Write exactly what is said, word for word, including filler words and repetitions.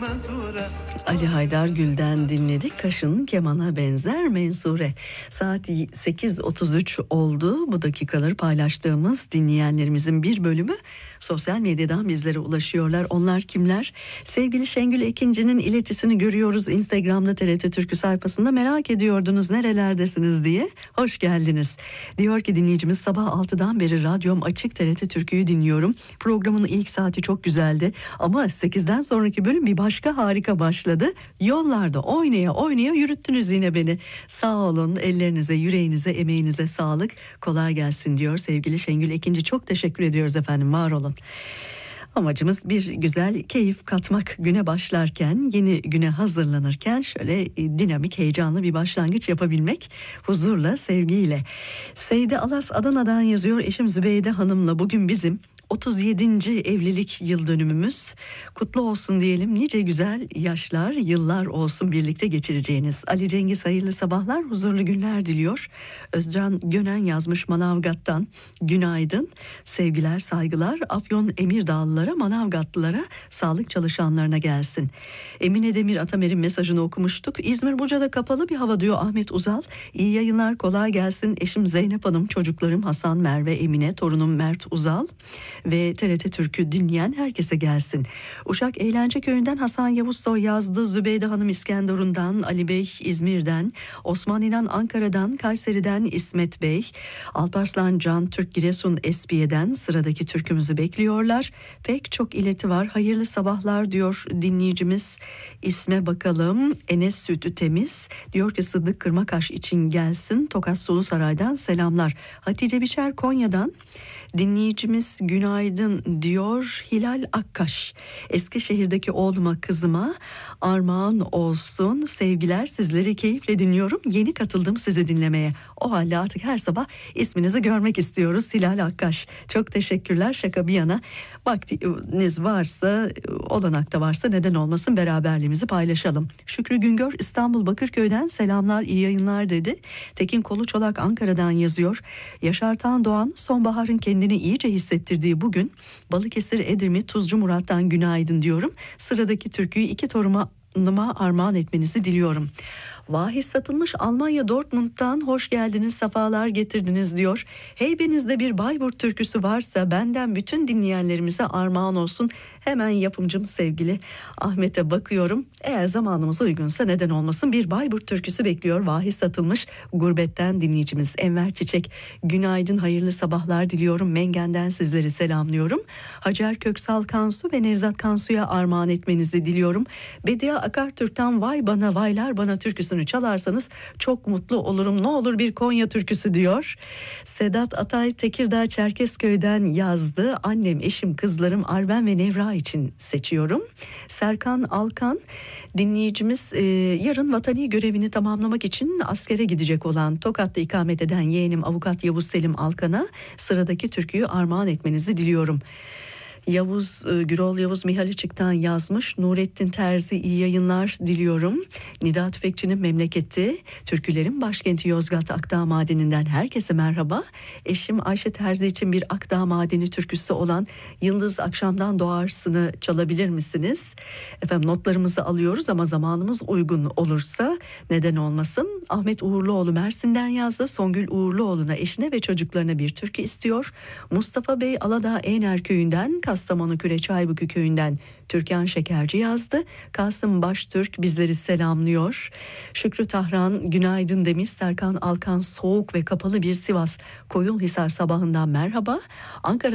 Ali Haydar Gül'den dinledik. Kaşın kemana benzer mensure. Saat sekiz otuz üç oldu. Bu dakikaları paylaştığımız dinleyenlerimizin bir bölümü sosyal medyadan bizlere ulaşıyorlar. Onlar kimler? Sevgili Şengül Ekinci'nin iletisini görüyoruz Instagram'da T R T Türkü sayfasında. Merak ediyordunuz nerelerdesiniz diye. Hoş geldiniz. Diyor ki dinleyicimiz, sabah altıdan beri radyom açık, T R T Türkü'yü dinliyorum. Programın ilk saati çok güzeldi ama sekizden sonraki bölüm bir başka harika başladı. Yollarda oynaya oynaya yürüttünüz yine beni. Sağ olun, ellerinize, yüreğinize, emeğinize sağlık. Kolay gelsin diyor sevgili Şengül Ekinci. Çok teşekkür ediyoruz efendim, var olun. Amacımız bir güzel keyif katmak, güne başlarken, yeni güne hazırlanırken şöyle dinamik, heyecanlı bir başlangıç yapabilmek, huzurla, sevgiyle. Seyde Alas Adana'dan yazıyor. Eşim Zübeyde Hanım'la bugün bizim otuz yedinci evlilik yıl dönümümüz. Kutlu olsun diyelim. Nice güzel yaşlar, yıllar olsun birlikte geçireceğiniz. Ali Cengiz hayırlı sabahlar, huzurlu günler diliyor. Özcan Gönen yazmış Manavgat'tan. Günaydın, sevgiler, saygılar. Afyon Emirdağlılara, Manavgatlılara, sağlık çalışanlarına gelsin. Emine Demir Atamer'in mesajını okumuştuk. İzmir Buca'da kapalı bir hava diyor Ahmet Uzal. İyi yayınlar, kolay gelsin. Eşim Zeynep Hanım, çocuklarım Hasan, Merve, Emine, torunum Mert Uzal ve T R T Türkü dinleyen herkese gelsin. Uşak Eğlence Köyü'nden Hasan Yavuzsoy yazdı. Zübeyde Hanım İskenderun'dan, Ali Bey İzmir'den, Osman İnan Ankara'dan, Kayseri'den İsmet Bey, Alparslan Can Türk Giresun Espiye'den sıradaki türkümüzü bekliyorlar. Pek çok ileti var. Hayırlı sabahlar diyor dinleyicimiz. İsme bakalım. Enes Sütü Temiz diyor ki Sıddık Kırmakaş için gelsin. Tokat Sulusaray'dan selamlar. Hatice Biçer Konya'dan. Dinleyicimiz günaydın diyor. Hilal Akkaş, Eskişehir'deki oğluma kızıma armağan olsun, sevgiler, sizleri keyifle dinliyorum, yeni katıldım sizi dinlemeye, o halde artık her sabah isminizi görmek istiyoruz. Hilal Akkaş, çok teşekkürler. Şaka bir yana, vaktiniz varsa, olanakta varsa neden olmasın, beraberliğimizi paylaşalım. Şükrü Güngör İstanbul Bakırköy'den selamlar, iyi yayınlar dedi. Tekin Koluçolak Ankara'dan yazıyor. Yaşar Tan Doğan, sonbaharın kendini iyice hissettirdiği bugün Balıkesir Edremit Tuzcu Murat'tan günaydın diyorum. Sıradaki türküyü iki torunuma armağan etmenizi diliyorum. Vahis Satılmış Almanya Dortmund'dan hoş geldiniz, sefalar getirdiniz diyor. Heybenizde bir Bayburt türküsü varsa benden bütün dinleyenlerimize armağan olsun. Hemen yapımcım sevgili Ahmet'e bakıyorum. Eğer zamanımız uygunsa neden olmasın, bir Bayburt türküsü bekliyor. Vahis Satılmış Gurbetten dinleyicimiz Enver Çiçek. Günaydın, hayırlı sabahlar diliyorum. Mengen'den sizleri selamlıyorum. Hacer Köksal Kansu ve Nevzat Kansu'ya armağan etmenizi diliyorum. Bediye Akartürk'ten Vay Bana Vaylar Bana türküsünü çalarsanız çok mutlu olurum. Ne olur bir Konya türküsü diyor. Sedat Atay Tekirdağ Çerkezköy'den yazdı. Annem, eşim, kızlarım Arben ve Nevra için seçiyorum. Serkan Alkan dinleyicimiz e, yarın vatani görevini tamamlamak için askere gidecek olan Tokat'ta ikamet eden yeğenim avukat Yavuz Selim Alkan'a sıradaki türküyü armağan etmenizi diliyorum. Yavuz e, Gürol Yavuz Mihaliçik'ten yazmış. Nurettin Terzi, iyi yayınlar diliyorum. Nida Tüfekçi'nin memleketi, türkülerin başkenti Yozgat Akdağ Madeni'nden herkese merhaba. Eşim Ayşe Terzi için bir Akdağ Madeni türküsü olan Yıldız Akşamdan Doğarsın'ı çalabilir misiniz? Efendim, notlarımızı alıyoruz ama zamanımız uygun olursa neden olmasın. Ahmet Uğurluoğlu Mersin'den yazdı. Songül Uğurluoğlu'na, eşine ve çocuklarına bir türkü istiyor. Mustafa Bey Aladağ Eğner Köyü'nden, Kastamonu Küreçaybuku Köyü'nden Türkan Şekerci yazdı. Kasım Baştürk bizleri selamlıyor. Şükrü Tahran günaydın demiş. Serkan Alkan soğuk ve kapalı bir Sivas Koyunhisar sabahından merhaba. Ankara